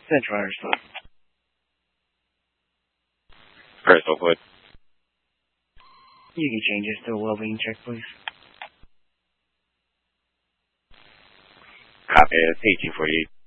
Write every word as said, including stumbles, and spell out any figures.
Central understood. Crystal Foot. You can change this to a well-being check, please. Copy. Paging for you.